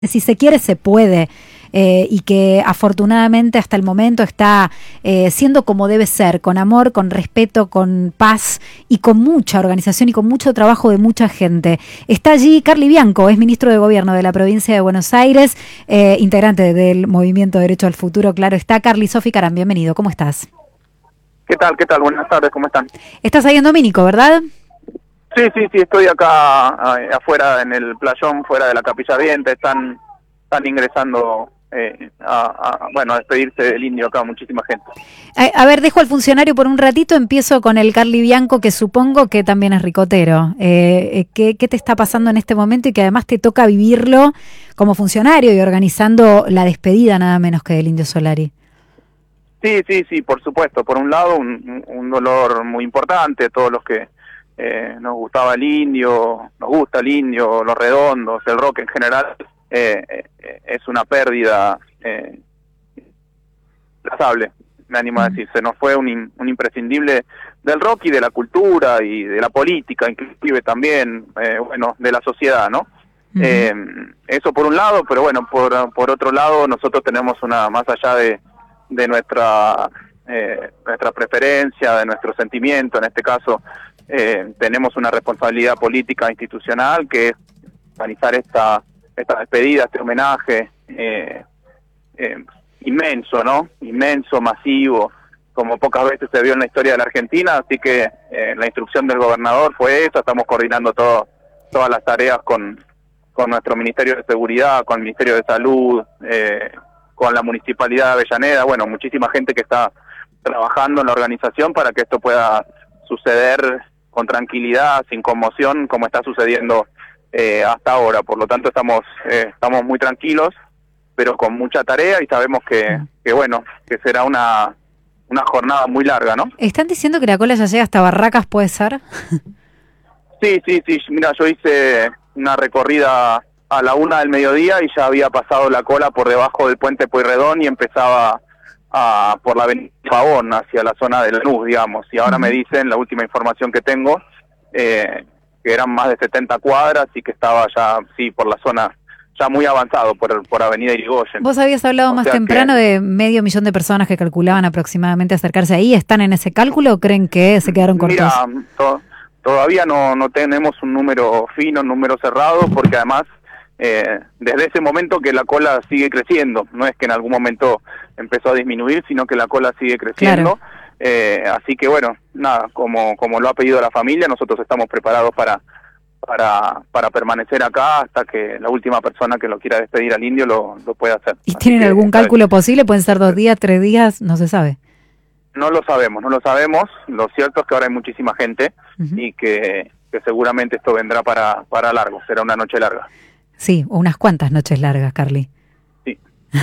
si se quiere, se puede, y que afortunadamente hasta el momento está siendo como debe ser, con amor, con respeto, con paz y con mucha organización y con mucho trabajo de mucha gente. Está allí Carly Bianco, es ministro de Gobierno de la provincia de Buenos Aires, integrante del Movimiento Derecho al Futuro, claro está. Carly, Sofi Caram, bienvenido, ¿cómo estás? ¿Qué tal? ¿Qué tal? Buenas tardes, ¿cómo están? Estás ahí en Domínico, ¿verdad? Sí, estoy acá afuera en el playón, fuera de la Capilla Ardiente, están ingresando a despedirse del indio acá, muchísima gente. A ver, dejo al funcionario por un ratito, empiezo con el Carly Bianco, que supongo que también es ricotero. ¿Qué te está pasando en este momento y que además te toca vivirlo como funcionario y organizando la despedida nada menos que del Indio Solari? Sí, por supuesto. Por un lado, un dolor muy importante, todos los que nos gustaba el indio, nos gusta el indio, los redondos, el rock en general, es una pérdida implacable, me animo a decir. Se nos fue un imprescindible del rock y de la cultura y de la política, inclusive también, de la sociedad, ¿no? Eso por un lado, pero bueno, por otro lado, nosotros tenemos más allá de nuestra preferencia, de nuestro sentimiento, en este caso, tenemos una responsabilidad política institucional que es organizar esta despedida, este homenaje inmenso, ¿no? Inmenso, masivo, como pocas veces se vio en la historia de la Argentina, así que la instrucción del gobernador fue esa. Estamos coordinando todas las tareas con nuestro Ministerio de Seguridad, con el Ministerio de Salud, con la Municipalidad de Avellaneda, muchísima gente que está trabajando en la organización para que esto pueda suceder con tranquilidad, sin conmoción, como está sucediendo hasta ahora. Por lo tanto, estamos muy tranquilos, pero con mucha tarea, y sabemos que será una jornada muy larga, ¿no? ¿Están diciendo que la cola ya llega hasta Barracas, puede ser? Sí, mira, yo hice una recorrida a la 1 del mediodía y ya había pasado la cola por debajo del puente Pueyrredón y empezaba por la avenida Pavón hacia la zona de Lanús, digamos, y ahora me dicen, la última información que tengo, que eran más de 70 cuadras y que estaba ya, por la zona, ya muy avanzado por avenida Irigoyen. Vos habías hablado más temprano de 500.000 de personas que calculaban aproximadamente acercarse ahí. ¿Están en ese cálculo o creen que se quedaron cortos? Mira, todavía no tenemos un número fino, un número cerrado, porque además desde ese momento que la cola sigue creciendo, no es que en algún momento empezó a disminuir, sino que la cola sigue creciendo. Claro. Así que como lo ha pedido la familia, nosotros estamos preparados para permanecer acá hasta que la última persona que lo quiera despedir al indio lo pueda hacer. ¿Y tienen algún cálculo posible? ¿Pueden ser 2 días, 3 días? No se sabe. No lo sabemos. Lo cierto es que ahora hay muchísima gente y que seguramente esto vendrá para largo, será una noche larga. Sí, unas cuantas noches largas, Carly. Sí.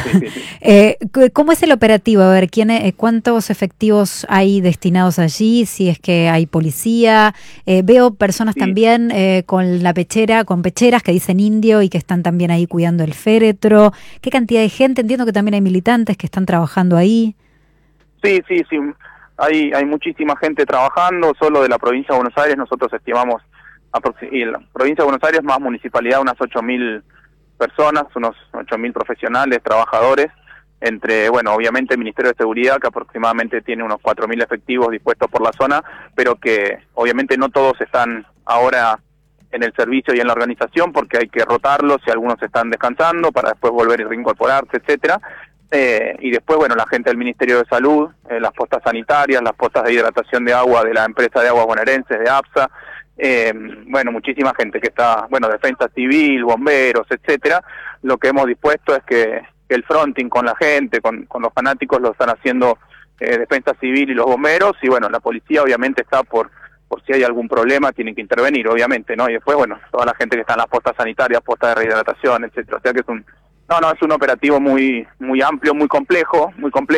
¿Cómo es el operativo? A ver, ¿cuántos efectivos hay destinados allí? Si es que hay policía. Veo personas también con pecheras que dicen indio y que están también ahí cuidando el féretro. ¿Qué cantidad de gente? Entiendo que también hay militantes que están trabajando ahí. Sí. Hay muchísima gente trabajando, solo de la provincia de Buenos Aires nosotros estimamos, y la provincia de Buenos Aires más municipalidad, unas 8.000 personas, unos 8.000 profesionales, trabajadores, entre, obviamente el Ministerio de Seguridad, que aproximadamente tiene unos 4.000 efectivos dispuestos por la zona, pero que obviamente no todos están ahora en el servicio y en la organización, porque hay que rotarlos y algunos están descansando para después volver y reincorporarse, etcétera. Y después, la gente del Ministerio de Salud, las postas sanitarias, las postas de hidratación de agua de la empresa de aguas bonaerenses, de APSA, muchísima gente que está, defensa civil, bomberos, etcétera. Lo que hemos dispuesto es que el fronting con la gente, con los fanáticos, lo están haciendo defensa civil y los bomberos, y la policía obviamente está por si hay algún problema, tienen que intervenir, obviamente, ¿no? Y después, toda la gente que está en las postas sanitarias, postas de rehidratación, etcétera. O sea que es un operativo muy amplio, muy complejo,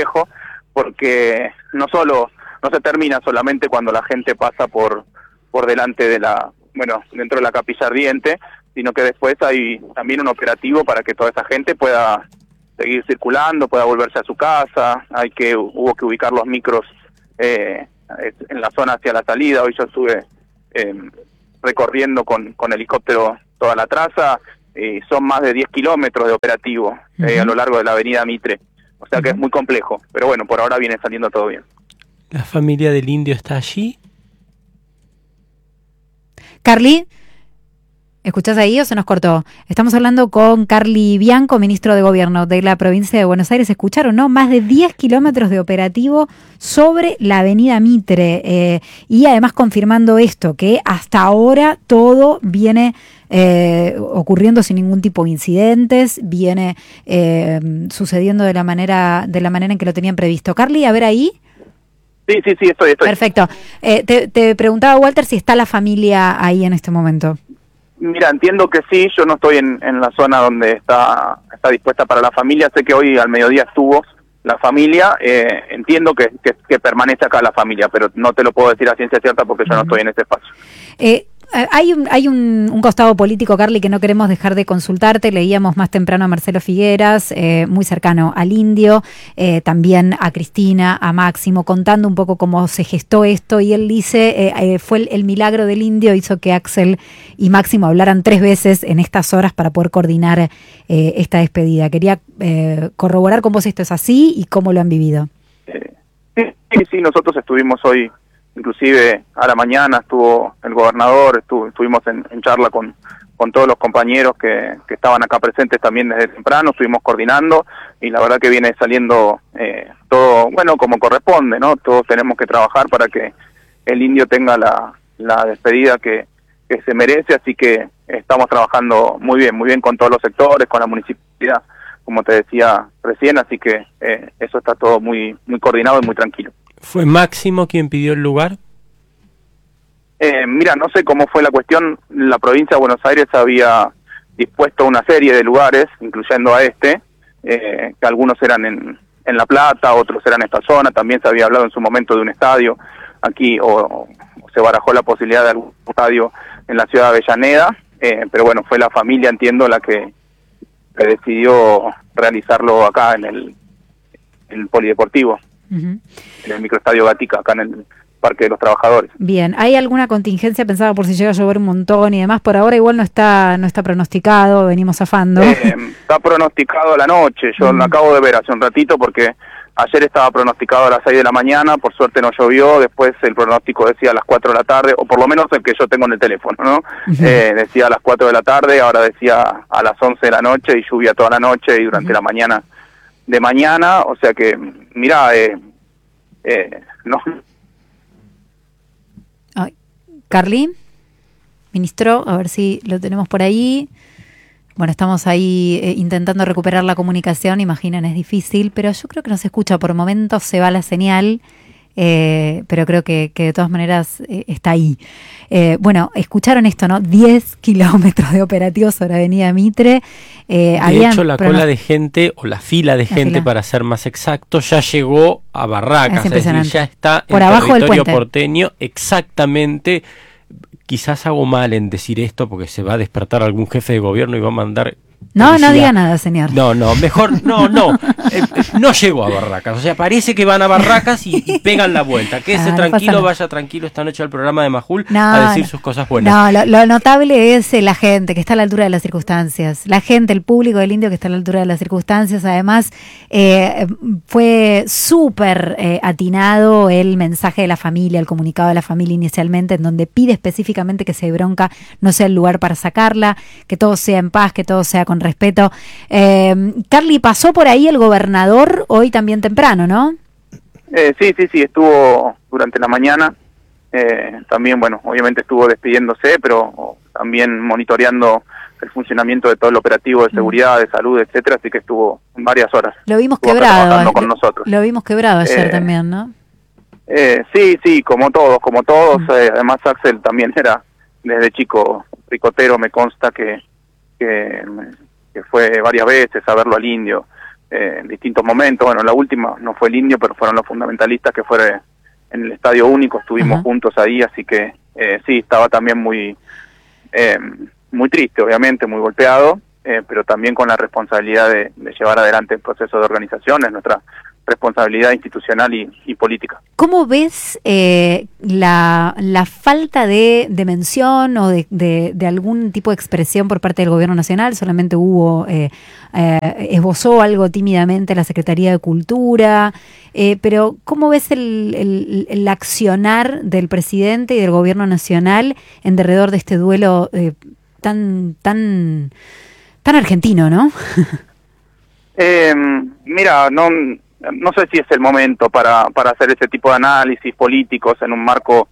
porque no se termina solamente cuando la gente pasa por delante de dentro de la Capilla Ardiente, sino que después hay también un operativo para que toda esa gente pueda seguir circulando, pueda volverse a su casa. Hubo que ubicar los micros en la zona hacia la salida. Hoy yo estuve recorriendo con helicóptero toda la traza, son más de 10 kilómetros de operativo a lo largo de la avenida Mitre. O sea que es muy complejo, pero bueno, por ahora viene saliendo todo bien. ¿La familia del indio está allí? Carly, ¿escuchás ahí o se nos cortó? Estamos hablando con Carly Bianco, ministro de Gobierno de la provincia de Buenos Aires. ¿Escucharon, no? Más de 10 kilómetros de operativo sobre la avenida Mitre. Y además confirmando esto, que hasta ahora todo viene ocurriendo sin ningún tipo de incidentes, viene sucediendo de la manera en que lo tenían previsto. Carly, a ver ahí. Sí, estoy. Perfecto. Te preguntaba, Walter, si está la familia ahí en este momento. Mira, entiendo que sí, yo no estoy en la zona donde está dispuesta para la familia, sé que hoy al mediodía estuvo la familia, entiendo que permanece acá la familia, pero no te lo puedo decir a ciencia cierta porque yo no estoy en ese espacio. Hay un costado político, Carly, que no queremos dejar de consultarte. Leíamos más temprano a Marcelo Figueras, muy cercano al indio, también a Cristina, a Máximo, contando un poco cómo se gestó esto. Y él dice, fue el milagro del indio, hizo que Axel y Máximo hablaran 3 veces en estas horas para poder coordinar esta despedida. Quería corroborar con vos esto es así y cómo lo han vivido. Sí, nosotros estuvimos hoy. Inclusive a la mañana estuvo el gobernador, estuvimos en charla con todos los compañeros que estaban acá presentes también desde temprano, estuvimos coordinando y la verdad que viene saliendo todo, bueno, como corresponde, ¿no? Todos tenemos que trabajar para que el indio tenga la despedida que se merece, así que estamos trabajando muy bien con todos los sectores, con la municipalidad, como te decía recién, así que eso está todo muy coordinado y muy tranquilo. ¿Fue Máximo quien pidió el lugar? Mira, no sé cómo fue la cuestión. La provincia de Buenos Aires había dispuesto una serie de lugares, incluyendo a que algunos eran en La Plata, otros eran en esta zona. También se había hablado en su momento de un estadio aquí, o se barajó la posibilidad de algún estadio en la ciudad de Avellaneda, pero bueno, fue la familia, entiendo, la que decidió realizarlo acá en el polideportivo. En el microestadio Gatica, acá en el Parque de los Trabajadores. Bien, ¿hay alguna contingencia pensada por si llega a llover un montón y demás? Por ahora igual no está pronosticado, venimos zafando. Está pronosticado a la noche, yo lo acabo de ver hace un ratito porque ayer estaba pronosticado a las 6 de la mañana, por suerte no llovió, después el pronóstico decía a las 4 de la tarde, o por lo menos el que yo tengo en el teléfono, ¿no? Decía a las 4 de la tarde, ahora decía a las 11 de la noche y lluvia toda la noche y durante la mañana de mañana, o sea que, mirá, no. Ay, Carly, ministro, a ver si lo tenemos por ahí. Bueno, estamos ahí intentando recuperar la comunicación, imaginen, es difícil, pero yo creo que no se escucha, por momentos se va la señal, pero creo que de todas maneras está ahí. Bueno, escucharon esto, ¿no? 10 kilómetros de operativos sobre Avenida Mitre. De hecho, la cola de gente, o la fila de gente, para ser más exacto, ya llegó a Barracas, es decir, ya está por en abajo territorio porteño, exactamente. Quizás hago mal en decir esto porque se va a despertar algún jefe de gobierno y va a mandar... No diga nada, señor. No, mejor, no llego a Barracas, o sea, parece que van a Barracas y pegan la vuelta. Quédese tranquilo, vaya tranquilo esta noche al programa de Majul a decir sus cosas buenas. No, lo notable es la gente que está a la altura de las circunstancias, la gente, el público del indio que está a la altura de las circunstancias. Además, fue súper atinado el mensaje de la familia, el comunicado de la familia inicialmente, en donde pide específicamente que Se Bronca no sea el lugar para sacarla, que todo sea en paz, que todo sea con respeto. Carly, pasó por ahí el gobernador hoy también temprano, ¿no? Sí, estuvo durante la mañana. También, bueno, obviamente estuvo despidiéndose, pero también monitoreando el funcionamiento de todo el operativo de seguridad, de salud, etcétera, así que estuvo varias horas. Lo vimos estuvo quebrado. Con nosotros. Lo vimos quebrado ayer también, ¿no? Sí, como todos. Además, Axel también era desde chico ricotero, me consta que fue varias veces a verlo al indio en distintos momentos. Bueno, la última no fue el indio, pero fueron los fundamentalistas que fueron en el Estadio Único, estuvimos juntos ahí, así que sí, estaba también muy triste, obviamente, muy golpeado, pero también con la responsabilidad de llevar adelante el proceso de organización. Es nuestra responsabilidad institucional y política. ¿Cómo ves la falta de mención o de algún tipo de expresión por parte del Gobierno Nacional? Solamente esbozó algo tímidamente la Secretaría de Cultura, pero ¿cómo ves el accionar del presidente y del Gobierno Nacional en derredor de este duelo tan argentino, ¿no? Mira, no sé si es el momento para hacer ese tipo de análisis políticos en un marco,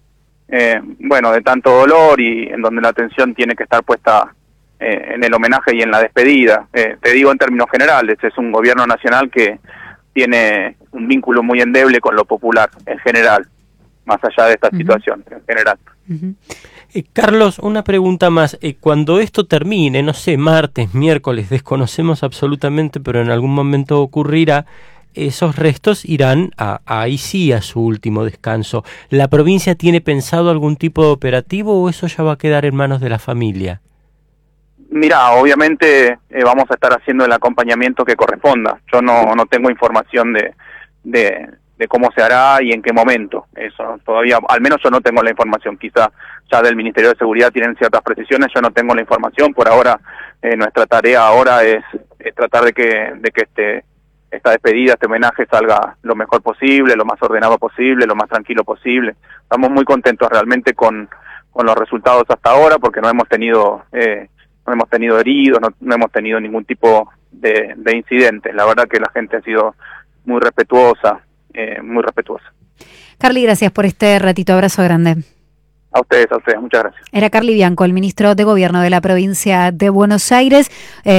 de tanto dolor y en donde la atención tiene que estar puesta en el homenaje y en la despedida. Te digo en términos generales, es un gobierno nacional que tiene un vínculo muy endeble con lo popular en general, más allá de esta situación en general. Carlos, una pregunta más. Cuando esto termine, no sé, martes, miércoles, desconocemos absolutamente, pero en algún momento ocurrirá, esos restos irán ahí sí a su último descanso. ¿La provincia tiene pensado algún tipo de operativo o eso ya va a quedar en manos de la familia? Mira, obviamente vamos a estar haciendo el acompañamiento que corresponda. Yo no tengo información de cómo se hará y en qué momento. Eso todavía, al menos yo no tengo la información. Quizá ya del Ministerio de Seguridad tienen ciertas precisiones, yo no tengo la información. Por ahora, nuestra tarea ahora es tratar de que esta despedida, este homenaje salga lo mejor posible, lo más ordenado posible, lo más tranquilo posible. Estamos muy contentos realmente con los resultados hasta ahora, porque no hemos tenido heridos, no hemos tenido ningún tipo de incidentes. La verdad que la gente ha sido muy respetuosa. Carly, gracias por este ratito, abrazo grande. A ustedes, muchas gracias. Era Carly Bianco, el ministro de Gobierno de la provincia de Buenos Aires,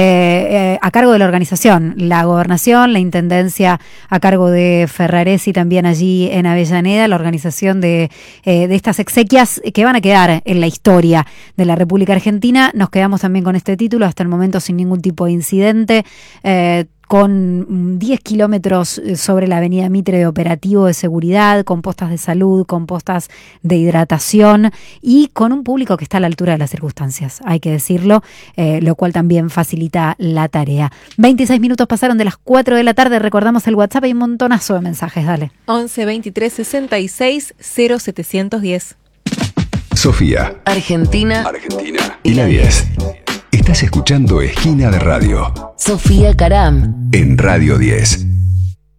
a cargo de la organización, la gobernación, la intendencia a cargo de Ferraresi también allí en Avellaneda, la organización de estas exequias que van a quedar en la historia de la República Argentina. Nos quedamos también con este título, hasta el momento sin ningún tipo de incidente, con 10 kilómetros sobre la avenida Mitre de operativo de seguridad, con postas de salud, con postas de hidratación y con un público que está a la altura de las circunstancias, hay que decirlo, lo cual también facilita la tarea. 26 minutos pasaron de las 4 de la tarde, recordamos el WhatsApp, hay un montonazo de mensajes, dale. 11 23 66 0710. Sofía, Argentina y la 10. Estás escuchando Esquina de Radio. Sofía Caram en Radio 10.